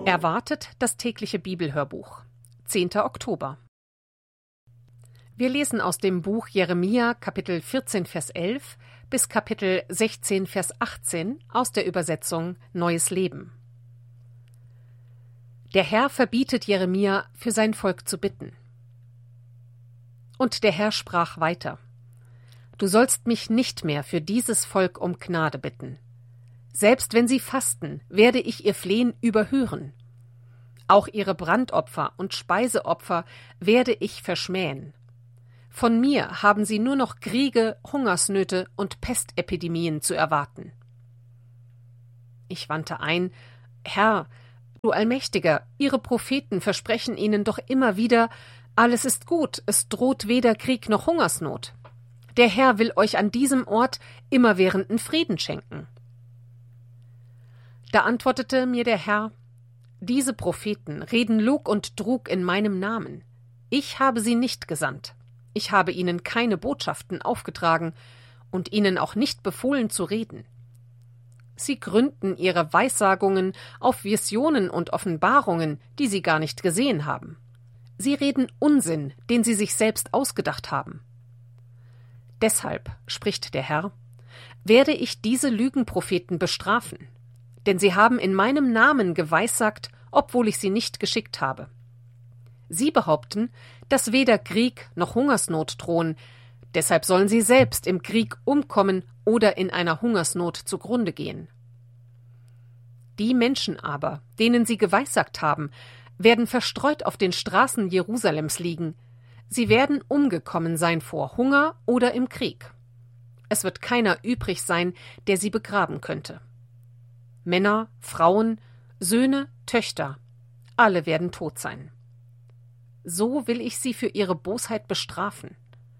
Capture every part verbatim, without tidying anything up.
Erwartet das tägliche Bibelhörbuch. zehnter Oktober. Wir lesen aus dem Buch Jeremia, Kapitel vierzehn, Vers elf bis Kapitel sechzehn, Vers achtzehn aus der Übersetzung Neues Leben. Der Herr verbietet Jeremia, für sein Volk zu bitten. Und der Herr sprach weiter: Du sollst mich nicht mehr für dieses Volk um Gnade bitten. Selbst wenn sie fasten, werde ich ihr Flehen überhören. Auch ihre Brandopfer und Speiseopfer werde ich verschmähen. Von mir haben sie nur noch Kriege, Hungersnöte und Pestepidemien zu erwarten. Ich wandte ein: Herr, du Allmächtiger, Ihre Propheten versprechen ihnen doch immer wieder, alles ist gut, es droht weder Krieg noch Hungersnot. Der Herr will euch an diesem Ort immerwährenden Frieden schenken. Da antwortete mir der Herr: Diese Propheten reden Lug und Trug in meinem Namen. Ich habe sie nicht gesandt. Ich habe ihnen keine Botschaften aufgetragen und ihnen auch nicht befohlen zu reden. Sie gründen ihre Weissagungen auf Visionen und Offenbarungen, die sie gar nicht gesehen haben. Sie reden Unsinn, den sie sich selbst ausgedacht haben. Deshalb, spricht der Herr, werde ich diese Lügenpropheten bestrafen, denn sie haben in meinem Namen geweissagt, obwohl ich sie nicht geschickt habe. Sie behaupten, dass weder Krieg noch Hungersnot drohen, deshalb sollen sie selbst im Krieg umkommen oder in einer Hungersnot zugrunde gehen. Die Menschen aber, denen sie geweissagt haben, werden verstreut auf den Straßen Jerusalems liegen. Sie werden umgekommen sein vor Hunger oder im Krieg. Es wird keiner übrig sein, der sie begraben könnte. Männer, Frauen, Söhne, Töchter, alle werden tot sein. So will ich sie für ihre Bosheit bestrafen.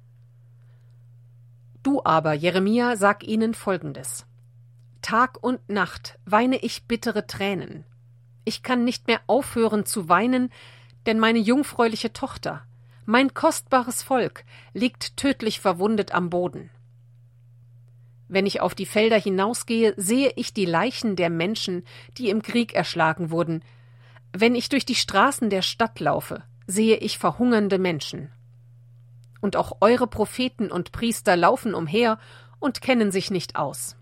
Du aber, Jeremia, sag ihnen Folgendes: Tag und Nacht weine ich bittere Tränen. Ich kann nicht mehr aufhören zu weinen, denn meine jungfräuliche Tochter, mein kostbares Volk, liegt tödlich verwundet am Boden. Wenn ich auf die Felder hinausgehe, sehe ich die Leichen der Menschen, die im Krieg erschlagen wurden. Wenn ich durch die Straßen der Stadt laufe, sehe ich verhungernde Menschen. Und auch eure Propheten und Priester laufen umher und kennen sich nicht aus.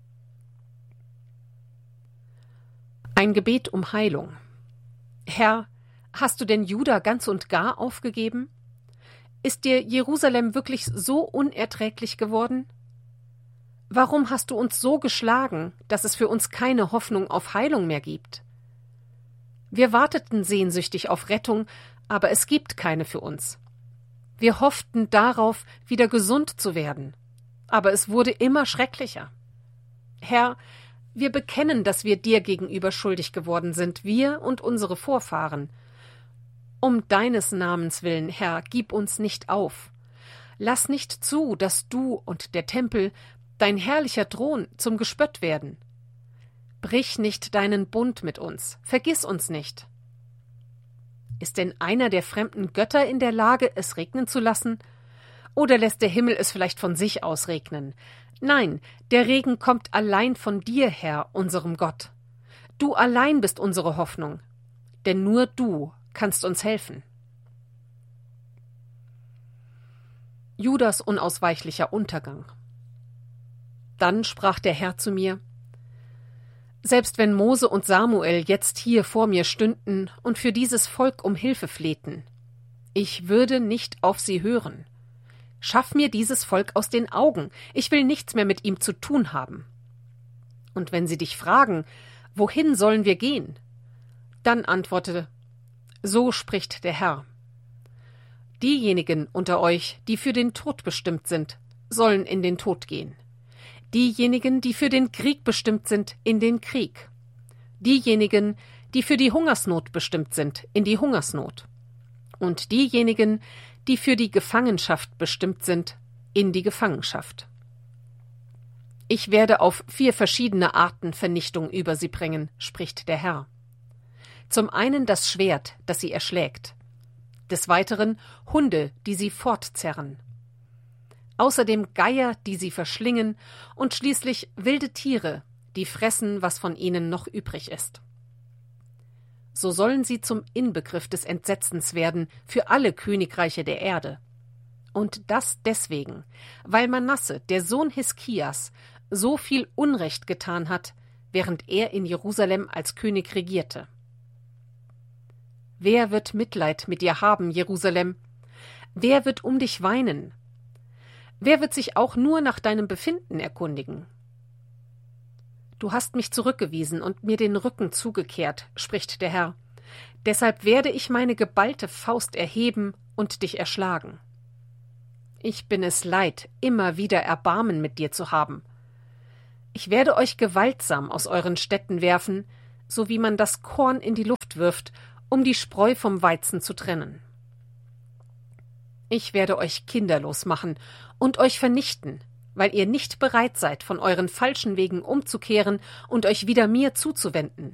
Ein Gebet um Heilung. Herr, hast du denn Juda ganz und gar aufgegeben? Ist dir Jerusalem wirklich so unerträglich geworden? Warum hast du uns so geschlagen, dass es für uns keine Hoffnung auf Heilung mehr gibt? Wir warteten sehnsüchtig auf Rettung, aber es gibt keine für uns. Wir hofften darauf, wieder gesund zu werden, aber es wurde immer schrecklicher. Herr, wir bekennen, dass wir dir gegenüber schuldig geworden sind, wir und unsere Vorfahren. Um deines Namens willen, Herr, gib uns nicht auf. Lass nicht zu, dass du und der Tempel, dein herrlicher Thron, zum Gespött werden. Brich nicht deinen Bund mit uns, vergiss uns nicht. Ist denn einer der fremden Götter in der Lage, es regnen zu lassen? Oder lässt der Himmel es vielleicht von sich aus regnen? Nein, der Regen kommt allein von dir, Herr, unserem Gott. Du allein bist unsere Hoffnung, denn nur du kannst uns helfen. Judas unausweichlicher Untergang. Dann sprach der Herr zu mir: Selbst wenn Mose und Samuel jetzt hier vor mir stünden und für dieses Volk um Hilfe flehten, ich würde nicht auf sie hören. Schaff mir dieses Volk aus den Augen, ich will nichts mehr mit ihm zu tun haben. Und wenn sie dich fragen, wohin sollen wir gehen? Dann antworte: So spricht der Herr. Diejenigen unter euch, die für den Tod bestimmt sind, sollen in den Tod gehen. Diejenigen, die für den Krieg bestimmt sind, in den Krieg. Diejenigen, die für die Hungersnot bestimmt sind, in die Hungersnot. Und diejenigen, die für die Gefangenschaft bestimmt sind, in die Gefangenschaft. Ich werde auf vier verschiedene Arten Vernichtung über sie bringen, spricht der Herr. Zum einen das Schwert, das sie erschlägt. Des Weiteren Hunde, die sie fortzerren. Außerdem Geier, die sie verschlingen, und schließlich wilde Tiere, die fressen, was von ihnen noch übrig ist. so sollen sie zum Inbegriff des Entsetzens werden für alle Königreiche der Erde. Und das deswegen, weil Manasse, der Sohn Hiskias, so viel Unrecht getan hat, während er in Jerusalem als König regierte. Wer wird Mitleid mit dir haben, Jerusalem? Wer wird um dich weinen? Wer wird sich auch nur nach deinem Befinden erkundigen? Du hast mich zurückgewiesen und mir den Rücken zugekehrt, spricht der Herr. Deshalb werde ich meine geballte Faust erheben und dich erschlagen. Ich bin es leid, immer wieder Erbarmen mit dir zu haben. Ich werde euch gewaltsam aus euren Städten werfen, so wie man das Korn in die Luft wirft, um die Spreu vom Weizen zu trennen. Ich werde euch kinderlos machen und euch vernichten, weil ihr nicht bereit seid, von euren falschen Wegen umzukehren und euch wieder mir zuzuwenden.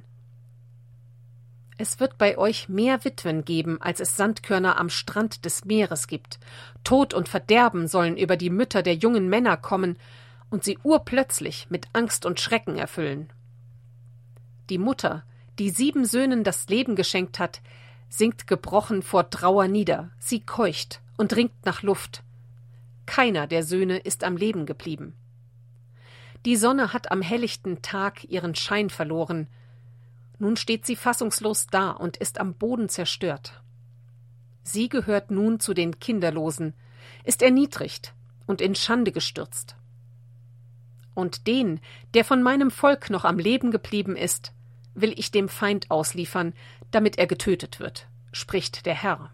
Es wird bei euch mehr Witwen geben, als es Sandkörner am Strand des Meeres gibt. Tod und Verderben sollen über die Mütter der jungen Männer kommen und sie urplötzlich mit Angst und Schrecken erfüllen. Die Mutter, die sieben Söhnen das Leben geschenkt hat, sinkt gebrochen vor Trauer nieder, sie keucht und ringt nach Luft. Keiner der Söhne ist am Leben geblieben. Die Sonne hat am helllichten Tag ihren Schein verloren. Nun steht sie fassungslos da und ist am Boden zerstört. Sie gehört nun zu den Kinderlosen, ist erniedrigt und in Schande gestürzt. Und den, der von meinem Volk noch am Leben geblieben ist, will ich dem Feind ausliefern, damit er getötet wird, spricht der Herr.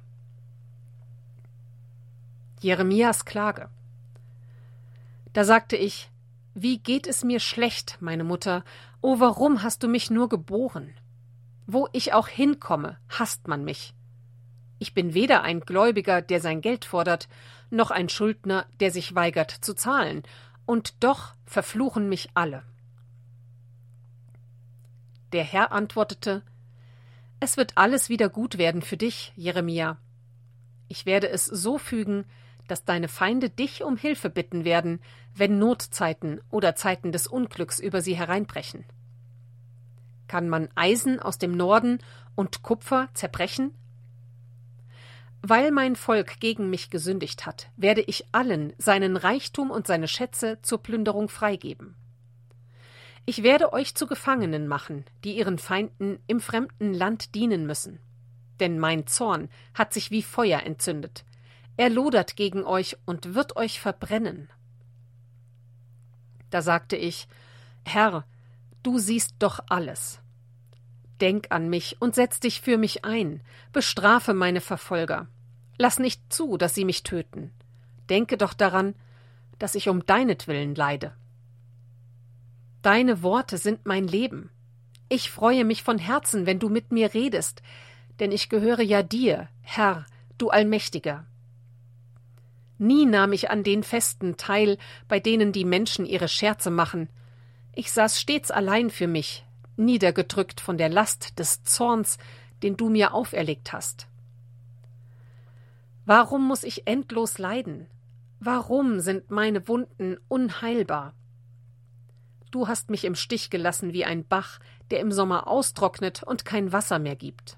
Jeremias Klage. Da sagte ich: Wie geht es mir schlecht, meine Mutter, o warum hast du mich nur geboren? Wo ich auch hinkomme, hasst man mich. Ich bin weder ein Gläubiger, der sein Geld fordert, noch ein Schuldner, der sich weigert zu zahlen, und doch verfluchen mich alle. Der Herr antwortete: Es wird alles wieder gut werden für dich, Jeremia. Ich werde es so fügen, dass deine Feinde dich um Hilfe bitten werden, wenn Notzeiten oder Zeiten des Unglücks über sie hereinbrechen. Kann man Eisen aus dem Norden und Kupfer zerbrechen? Weil mein Volk gegen mich gesündigt hat, werde ich allen seinen Reichtum und seine Schätze zur Plünderung freigeben. Ich werde euch zu Gefangenen machen, die ihren Feinden im fremden Land dienen müssen. Denn mein Zorn hat sich wie Feuer entzündet. Er lodert gegen euch und wird euch verbrennen. Da sagte ich: Herr, du siehst doch alles. Denk an mich und setz dich für mich ein, bestrafe meine Verfolger. Lass nicht zu, dass sie mich töten. Denke doch daran, dass ich um deinetwillen leide. Deine Worte sind mein Leben. Ich freue mich von Herzen, wenn du mit mir redest, denn ich gehöre ja dir, Herr, du Allmächtiger. Nie nahm ich an den Festen teil, bei denen die Menschen ihre Scherze machen. Ich saß stets allein für mich, niedergedrückt von der Last des Zorns, den du mir auferlegt hast. Warum muss ich endlos leiden? Warum sind meine Wunden unheilbar? Du hast mich im Stich gelassen wie ein Bach, der im Sommer austrocknet und kein Wasser mehr gibt.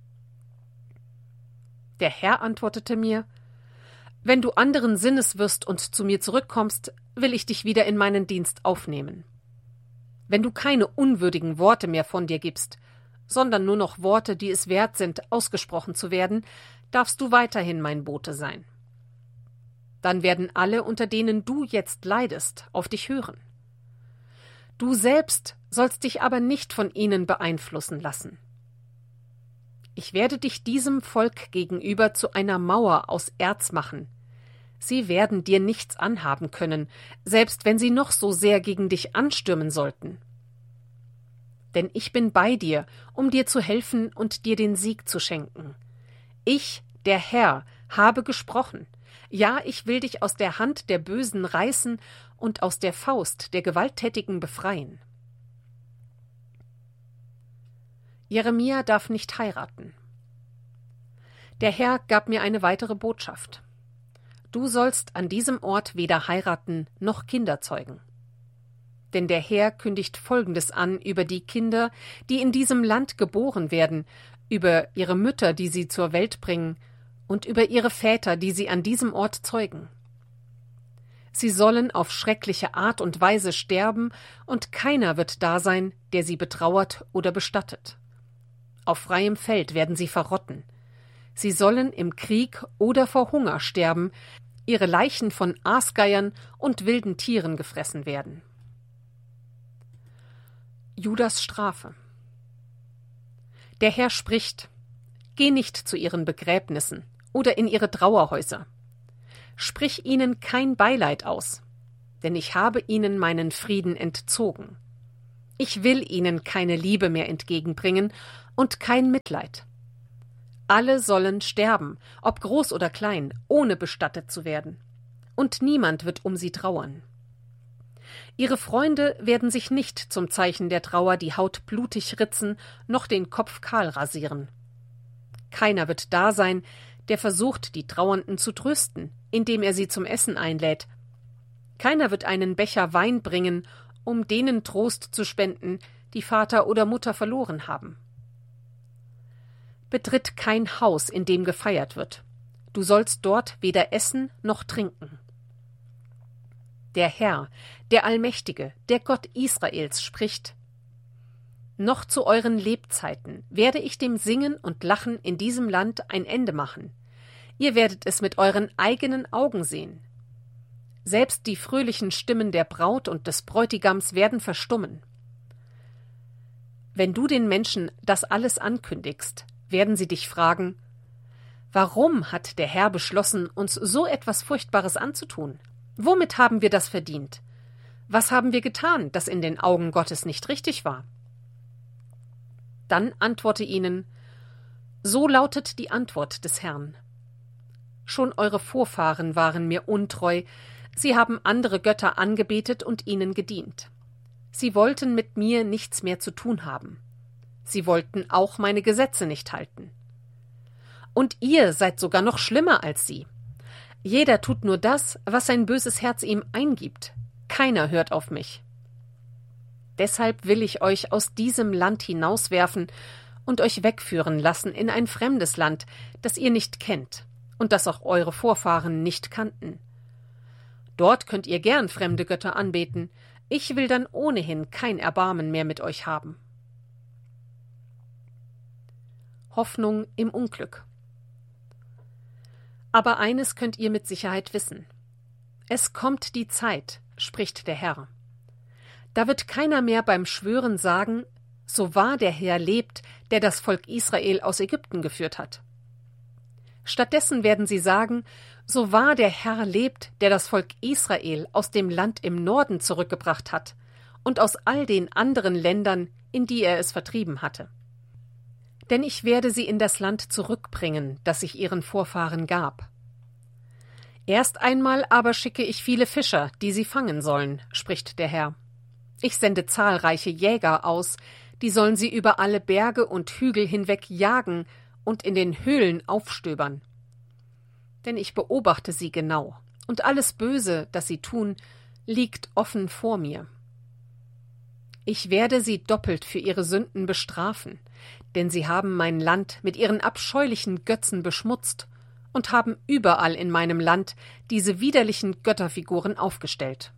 Der Herr antwortete mir: Wenn du anderen Sinnes wirst und zu mir zurückkommst, will ich dich wieder in meinen Dienst aufnehmen. Wenn du keine unwürdigen Worte mehr von dir gibst, sondern nur noch Worte, die es wert sind, ausgesprochen zu werden, darfst du weiterhin mein Bote sein. Dann werden alle, unter denen du jetzt leidest, auf dich hören. Du selbst sollst dich aber nicht von ihnen beeinflussen lassen. Ich werde dich diesem Volk gegenüber zu einer Mauer aus Erz machen. Sie werden dir nichts anhaben können, selbst wenn sie noch so sehr gegen dich anstürmen sollten. Denn ich bin bei dir, um dir zu helfen und dir den Sieg zu schenken. Ich, der Herr, habe gesprochen. Ja, ich will dich aus der Hand der Bösen reißen und aus der Faust der Gewalttätigen befreien. Jeremia darf nicht heiraten. Der Herr gab mir eine weitere Botschaft. Du sollst an diesem Ort weder heiraten noch Kinder zeugen. Denn der Herr kündigt Folgendes an über die Kinder, die in diesem Land geboren werden, über ihre Mütter, die sie zur Welt bringen, und über ihre Väter, die sie an diesem Ort zeugen. Sie sollen auf schreckliche Art und Weise sterben, und keiner wird da sein, der sie betrauert oder bestattet. Auf freiem Feld werden sie verrotten. Sie sollen im Krieg oder vor Hunger sterben, ihre Leichen von Aasgeiern und wilden Tieren gefressen werden. Judas Strafe. Der Herr spricht: Geh nicht zu ihren Begräbnissen oder in ihre Trauerhäuser. Sprich ihnen kein Beileid aus, denn ich habe ihnen meinen Frieden entzogen. Ich will ihnen keine Liebe mehr entgegenbringen und kein Mitleid. Alle sollen sterben, ob groß oder klein, ohne bestattet zu werden, und niemand wird um sie trauern. Ihre Freunde werden sich nicht zum Zeichen der Trauer die Haut blutig ritzen, noch den Kopf kahl rasieren. Keiner wird da sein, der versucht, die Trauernden zu trösten, indem er sie zum Essen einlädt. Keiner wird einen Becher Wein bringen, um denen Trost zu spenden, die Vater oder Mutter verloren haben. Betritt kein Haus, in dem gefeiert wird. Du sollst dort weder essen noch trinken. Der Herr, der Allmächtige, der Gott Israels, spricht: Noch zu euren Lebzeiten werde ich dem Singen und Lachen in diesem Land ein Ende machen. Ihr werdet es mit euren eigenen Augen sehen. Selbst die fröhlichen Stimmen der Braut und des Bräutigams werden verstummen. Wenn du den Menschen das alles ankündigst, werden sie dich fragen: Warum hat der Herr beschlossen, uns so etwas Furchtbares anzutun? Womit haben wir das verdient? Was haben wir getan, das in den Augen Gottes nicht richtig war? Dann antworte ihnen: So lautet die Antwort des Herrn. Schon eure Vorfahren waren mir untreu, sie haben andere Götter angebetet und ihnen gedient. Sie wollten mit mir nichts mehr zu tun haben. Sie wollten auch meine Gesetze nicht halten. Und ihr seid sogar noch schlimmer als sie. Jeder tut nur das, was sein böses Herz ihm eingibt. Keiner hört auf mich. Deshalb will ich euch aus diesem Land hinauswerfen und euch wegführen lassen in ein fremdes Land, das ihr nicht kennt und das auch eure Vorfahren nicht kannten. Dort könnt ihr gern fremde Götter anbeten, ich will dann ohnehin kein Erbarmen mehr mit euch haben. Hoffnung im Unglück. Aber eines könnt ihr mit Sicherheit wissen: Es kommt die Zeit, spricht der Herr. Da wird keiner mehr beim Schwören sagen: So wahr der Herr lebt, der das Volk Israel aus Ägypten geführt hat. Stattdessen werden sie sagen: So wahr der Herr lebt, der das Volk Israel aus dem Land im Norden zurückgebracht hat und aus all den anderen Ländern, in die er es vertrieben hatte. Denn ich werde sie in das Land zurückbringen, das ich ihren Vorfahren gab. Erst einmal aber schicke ich viele Fischer, die sie fangen sollen, spricht der Herr. Ich sende zahlreiche Jäger aus, die sollen sie über alle Berge und Hügel hinweg jagen und in den Höhlen aufstöbern. Denn ich beobachte sie genau, und alles Böse, das sie tun, liegt offen vor mir. Ich werde sie doppelt für ihre Sünden bestrafen, denn sie haben mein Land mit ihren abscheulichen Götzen beschmutzt und haben überall in meinem Land diese widerlichen Götterfiguren aufgestellt.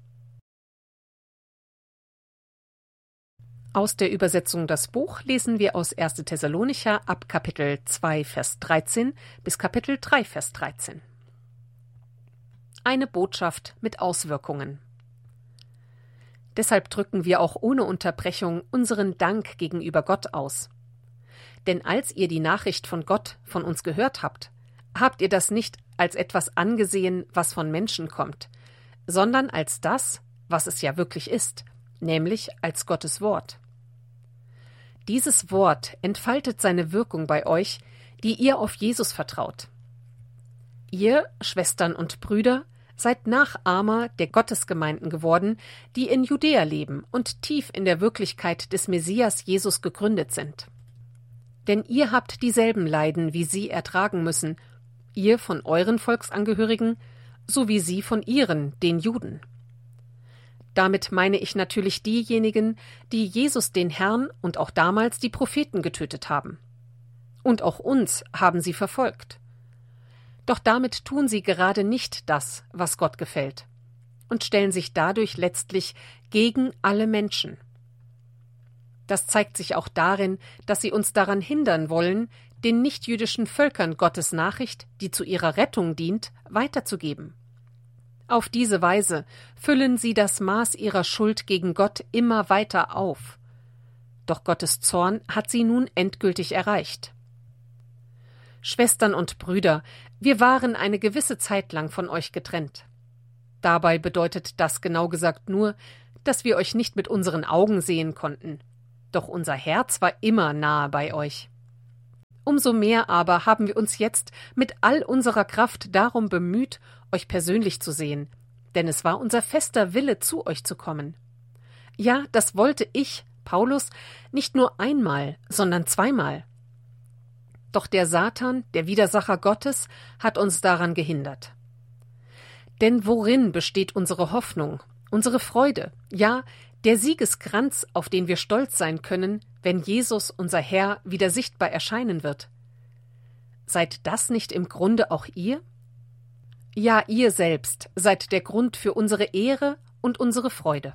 Aus der Übersetzung Das Buch lesen wir aus erster Thessalonicher ab Kapitel zwei, Vers dreizehn bis Kapitel drei, Vers dreizehn. Eine Botschaft mit Auswirkungen. Deshalb drücken wir auch ohne Unterbrechung unseren Dank gegenüber Gott aus. Denn als ihr die Nachricht von Gott von uns gehört habt, habt ihr das nicht als etwas angesehen, was von Menschen kommt, sondern als das, was es ja wirklich ist, nämlich als Gottes Wort. Dieses Wort entfaltet seine Wirkung bei euch, die ihr auf Jesus vertraut. Ihr, Schwestern und Brüder, seid Nachahmer der Gottesgemeinden geworden, die in Judäa leben und tief in der Wirklichkeit des Messias Jesus gegründet sind. Denn ihr habt dieselben Leiden, wie sie ertragen müssen, ihr von euren Volksangehörigen, so wie sie von ihren, den Juden. Damit meine ich natürlich diejenigen, die Jesus den Herrn und auch damals die Propheten getötet haben. Und auch uns haben sie verfolgt. Doch damit tun sie gerade nicht das, was Gott gefällt, und stellen sich dadurch letztlich gegen alle Menschen. Das zeigt sich auch darin, dass sie uns daran hindern wollen, den nichtjüdischen Völkern Gottes Nachricht, die zu ihrer Rettung dient, weiterzugeben. Auf diese Weise füllen sie das Maß ihrer Schuld gegen Gott immer weiter auf. Doch Gottes Zorn hat sie nun endgültig erreicht. Schwestern und Brüder, wir waren eine gewisse Zeit lang von euch getrennt. Dabei bedeutet das genau gesagt nur, dass wir euch nicht mit unseren Augen sehen konnten. Doch unser Herz war immer nahe bei euch. Umso mehr aber haben wir uns jetzt mit all unserer Kraft darum bemüht, euch persönlich zu sehen, denn es war unser fester Wille, zu euch zu kommen. Ja, das wollte ich, Paulus, nicht nur einmal, sondern zweimal. Doch der Satan, der Widersacher Gottes, hat uns daran gehindert. Denn worin besteht unsere Hoffnung, unsere Freude, ja, der Siegeskranz, auf den wir stolz sein können, wenn Jesus, unser Herr, wieder sichtbar erscheinen wird? Seid das nicht im Grunde auch ihr? Ja, ihr selbst seid der Grund für unsere Ehre und unsere Freude.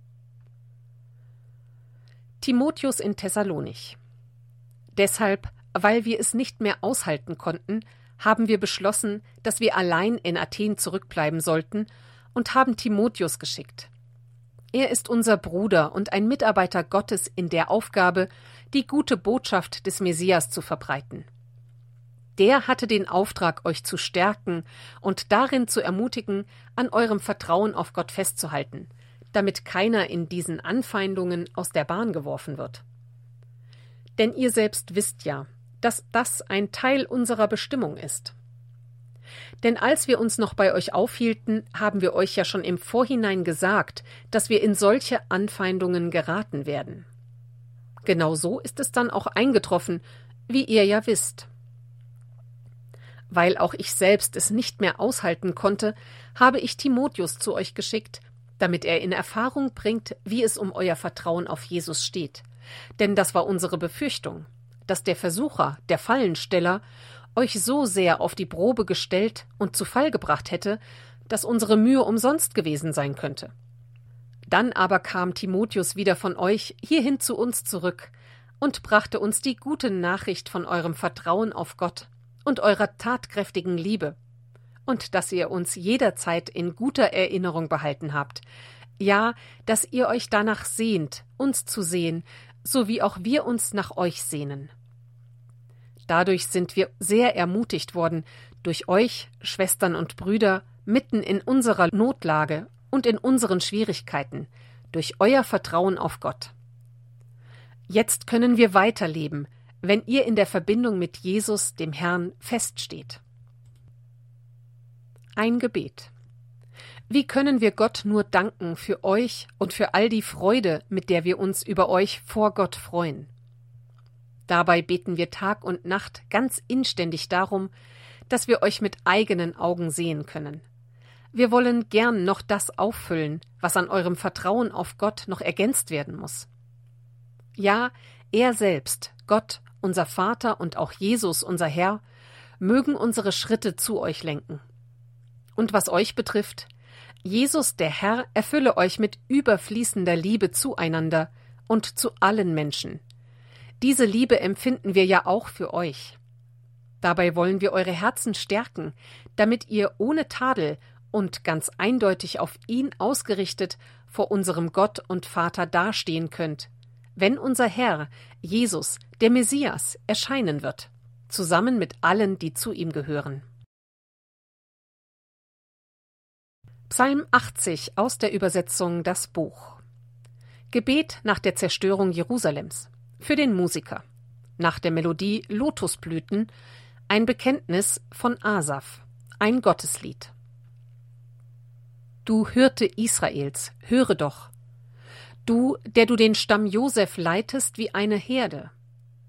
Timotheus in Thessalonich. Deshalb, weil wir es nicht mehr aushalten konnten, haben wir beschlossen, dass wir allein in Athen zurückbleiben sollten und haben Timotheus geschickt. Er ist unser Bruder und ein Mitarbeiter Gottes in der Aufgabe, die gute Botschaft des Messias zu verbreiten. Der hatte den Auftrag, euch zu stärken und darin zu ermutigen, an eurem Vertrauen auf Gott festzuhalten, damit keiner in diesen Anfeindungen aus der Bahn geworfen wird. Denn ihr selbst wisst ja, dass das ein Teil unserer Bestimmung ist. Denn als wir uns noch bei euch aufhielten, haben wir euch ja schon im Vorhinein gesagt, dass wir in solche Anfeindungen geraten werden. Genau so ist es dann auch eingetroffen, wie ihr ja wisst. Weil auch ich selbst es nicht mehr aushalten konnte, habe ich Timotheus zu euch geschickt, damit er in Erfahrung bringt, wie es um euer Vertrauen auf Jesus steht. Denn das war unsere Befürchtung, dass der Versucher, der Fallensteller, euch so sehr auf die Probe gestellt und zu Fall gebracht hätte, dass unsere Mühe umsonst gewesen sein könnte. Dann aber kam Timotheus wieder von euch hierhin zu uns zurück und brachte uns die gute Nachricht von eurem Vertrauen auf Gott und eurer tatkräftigen Liebe, und dass ihr uns jederzeit in guter Erinnerung behalten habt, ja, dass ihr euch danach sehnt, uns zu sehen, so wie auch wir uns nach euch sehnen. Dadurch sind wir sehr ermutigt worden, durch euch, Schwestern und Brüder, mitten in unserer Notlage und in unseren Schwierigkeiten, durch euer Vertrauen auf Gott. Jetzt können wir weiterleben, wenn ihr in der Verbindung mit Jesus, dem Herrn, feststeht. Ein Gebet. Wie können wir Gott nur danken für euch und für all die Freude, mit der wir uns über euch vor Gott freuen? Dabei beten wir Tag und Nacht ganz inständig darum, dass wir euch mit eigenen Augen sehen können. Wir wollen gern noch das auffüllen, was an eurem Vertrauen auf Gott noch ergänzt werden muss. Ja, er selbst, Gott, unser Vater und auch Jesus, unser Herr, mögen unsere Schritte zu euch lenken. Und was euch betrifft, Jesus, der Herr, erfülle euch mit überfließender Liebe zueinander und zu allen Menschen. Diese Liebe empfinden wir ja auch für euch. Dabei wollen wir eure Herzen stärken, damit ihr ohne Tadel und ganz eindeutig auf ihn ausgerichtet vor unserem Gott und Vater dastehen könnt, wenn unser Herr, Jesus, der Messias, erscheinen wird, zusammen mit allen, die zu ihm gehören. Psalm achtzig aus der Übersetzung Das Buch. Gebet nach der Zerstörung Jerusalems. Für den Musiker. Nach der Melodie Lotusblüten. Ein Bekenntnis von Asaf. Ein Gotteslied. Du Hirte Israels, höre doch. Du, der du den Stamm Josef leitest wie eine Herde.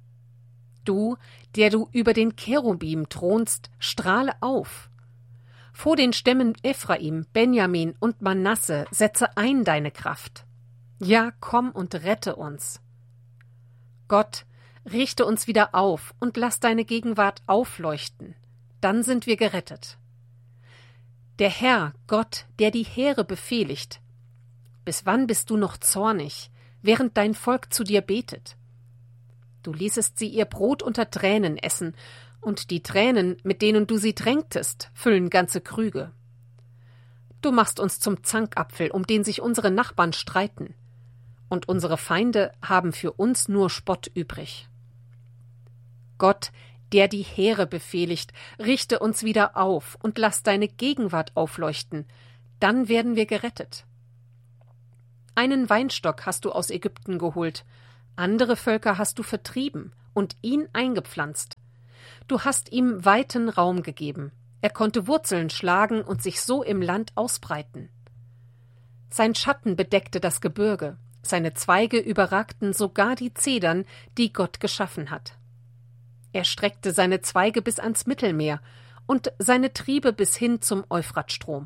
Du, der du über den Cherubim thronst, strahle auf. Vor den Stämmen Ephraim, Benjamin und Manasse setze ein deine Kraft. Ja, komm und rette uns. Gott, richte uns wieder auf und lass deine Gegenwart aufleuchten. Dann sind wir gerettet. Der Herr, Gott, der die Heere befehligt. Bis wann bist du noch zornig, während dein Volk zu dir betet? Du ließest sie ihr Brot unter Tränen essen, und die Tränen, mit denen du sie tränktest, füllen ganze Krüge. Du machst uns zum Zankapfel, um den sich unsere Nachbarn streiten, und unsere Feinde haben für uns nur Spott übrig. Gott, der die Heere befehligt, richte uns wieder auf und lass deine Gegenwart aufleuchten, dann werden wir gerettet. Einen Weinstock hast du aus Ägypten geholt, andere Völker hast du vertrieben und ihn eingepflanzt. Du hast ihm weiten Raum gegeben, er konnte Wurzeln schlagen und sich so im Land ausbreiten. Sein Schatten bedeckte das Gebirge, seine Zweige überragten sogar die Zedern, die Gott geschaffen hat. Er streckte seine Zweige bis ans Mittelmeer und seine Triebe bis hin zum Euphratstrom.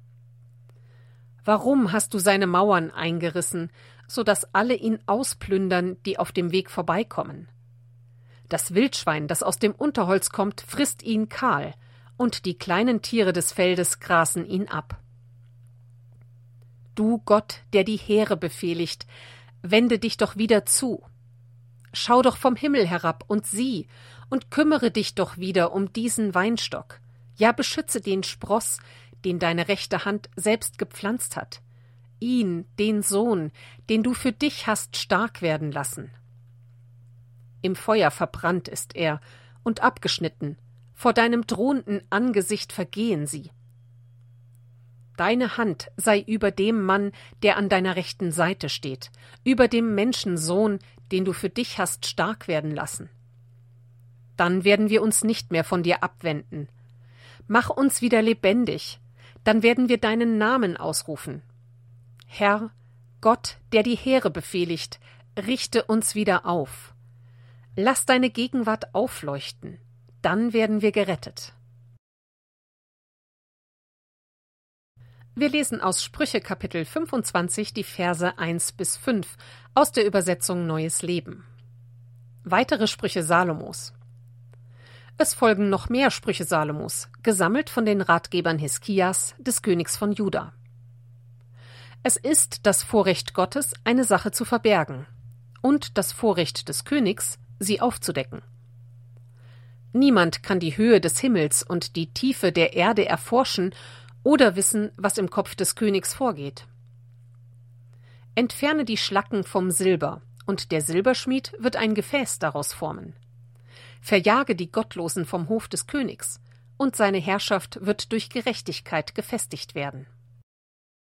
Warum hast du seine Mauern eingerissen, so dass alle ihn ausplündern, die auf dem Weg vorbeikommen? Das Wildschwein, das aus dem Unterholz kommt, frisst ihn kahl, und die kleinen Tiere des Feldes grasen ihn ab. Du Gott, der die Heere befehligt, wende dich doch wieder zu. Schau doch vom Himmel herab und sieh, und kümmere dich doch wieder um diesen Weinstock. Ja, beschütze den Spross, den deine rechte Hand selbst gepflanzt hat. Ihn, den Sohn, den du für dich hast stark werden lassen. Im Feuer verbrannt ist er und abgeschnitten, vor deinem drohenden Angesicht vergehen sie. Deine Hand sei über dem Mann, der an deiner rechten Seite steht, über dem Menschensohn, den du für dich hast stark werden lassen. Dann werden wir uns nicht mehr von dir abwenden. Mach uns wieder lebendig, dann werden wir deinen Namen ausrufen. Herr, Gott, der die Heere befehligt, richte uns wieder auf. Lass deine Gegenwart aufleuchten, dann werden wir gerettet. Wir lesen aus Sprüche Kapitel fünfundzwanzig die Verse eins bis fünf aus der Übersetzung Neues Leben. Weitere Sprüche Salomos. Es folgen noch mehr Sprüche Salomos, gesammelt von den Ratgebern Hiskias, des Königs von Juda. Es ist das Vorrecht Gottes, eine Sache zu verbergen, und das Vorrecht des Königs, sie aufzudecken. Niemand kann die Höhe des Himmels und die Tiefe der Erde erforschen oder wissen, was im Kopf des Königs vorgeht. Entferne die Schlacken vom Silber, und der Silberschmied wird ein Gefäß daraus formen. Verjage die Gottlosen vom Hof des Königs, und seine Herrschaft wird durch Gerechtigkeit gefestigt werden.